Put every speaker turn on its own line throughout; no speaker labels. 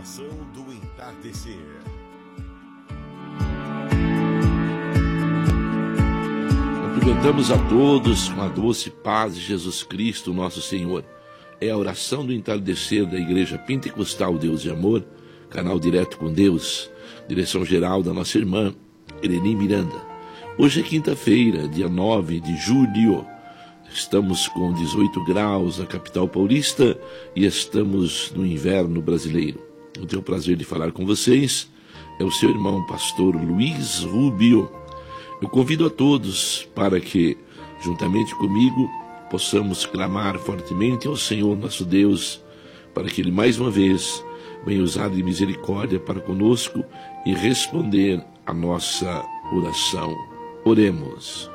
Oração do entardecer.
Cumprimentamos a todos com a doce paz de Jesus Cristo, nosso Senhor. É a oração do entardecer da Igreja Pentecostal Deus de Amor, canal direto com Deus, direção geral da nossa irmã Ireni Miranda. Hoje é quinta-feira, dia 9 de julho. Estamos com 18 graus na capital paulista e estamos no inverno brasileiro. Eu tenho o prazer de falar com vocês. É o seu irmão pastor Luiz Rubio. Eu convido a todos para que, juntamente comigo, possamos clamar fortemente ao Senhor nosso Deus, para que Ele mais uma vez venha usar de misericórdia para conosco e responder a nossa oração. Oremos.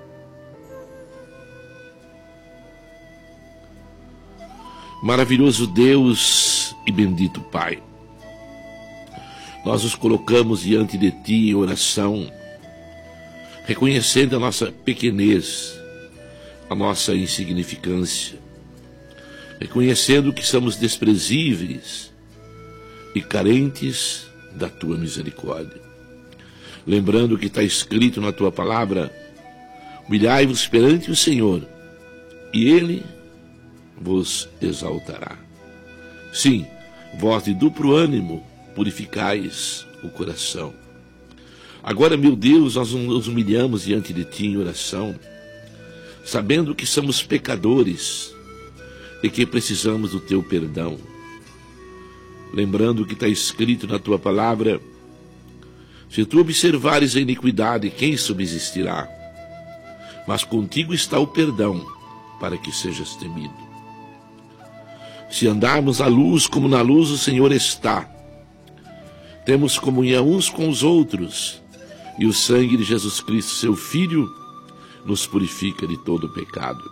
Maravilhoso Deus e bendito Pai, nós nos colocamos diante de Ti em oração, reconhecendo a nossa pequenez, a nossa insignificância, reconhecendo que somos desprezíveis e carentes da Tua misericórdia. Lembrando que está escrito na Tua palavra: humilhai-vos perante o Senhor, e Ele vos exaltará. Sim, vós de duplo ânimo purificais o coração. Agora, meu Deus, nós nos humilhamos diante de Ti em oração, sabendo que somos pecadores e que precisamos do Teu perdão. Lembrando que está escrito na Tua palavra: se Tu observares a iniquidade, quem subsistirá? Mas contigo está o perdão, para que sejas temido. Se andarmos à luz como na luz o Senhor está, temos comunhão uns com os outros, e o sangue de Jesus Cristo, seu Filho, nos purifica de todo pecado.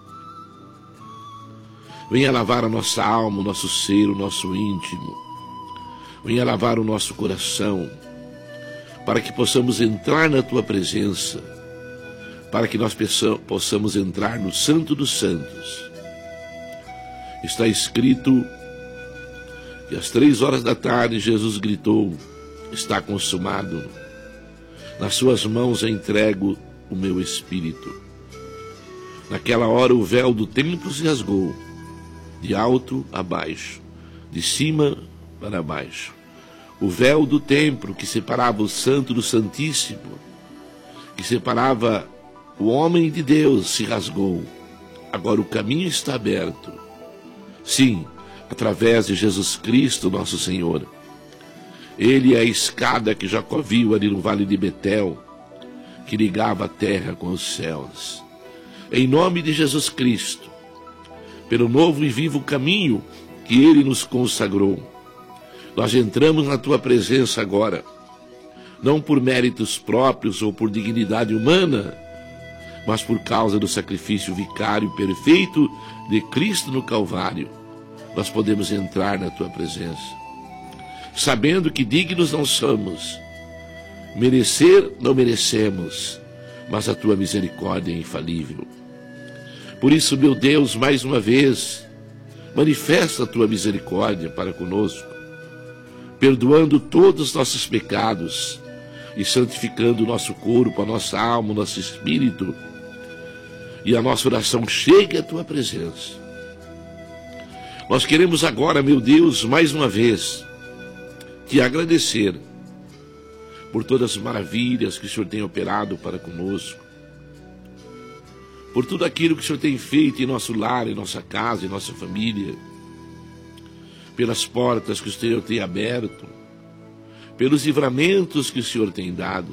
Venha lavar a nossa alma, o nosso ser, o nosso íntimo. Venha lavar o nosso coração, para que possamos entrar na Tua presença, para que nós possamos entrar no Santo dos Santos. Está escrito que às 3h Jesus gritou: está consumado. Nas suas mãos entrego o meu espírito. Naquela hora o véu do templo se rasgou, de alto a baixo, de cima para baixo. O véu do templo que separava o santo do santíssimo, que separava o homem de Deus, se rasgou. Agora o caminho está aberto. Sim, através de Jesus Cristo, nosso Senhor. Ele é a escada que Jacó viu ali no vale de Betel, que ligava a terra com os céus. Em nome de Jesus Cristo, pelo novo e vivo caminho que Ele nos consagrou, nós entramos na Tua presença agora, não por méritos próprios ou por dignidade humana, mas por causa do sacrifício vicário perfeito de Cristo no Calvário. Nós podemos entrar na Tua presença, sabendo que dignos não somos, merecer não merecemos, mas a Tua misericórdia é infalível. Por isso, meu Deus, mais uma vez, manifesta a Tua misericórdia para conosco, perdoando todos os nossos pecados e santificando o nosso corpo, a nossa alma, o nosso espírito, e a nossa oração chegue à Tua presença. Nós queremos agora, meu Deus, mais uma vez, Te agradecer por todas as maravilhas que o Senhor tem operado para conosco, por tudo aquilo que o Senhor tem feito em nosso lar, em nossa casa, em nossa família, pelas portas que o Senhor tem aberto, pelos livramentos que o Senhor tem dado.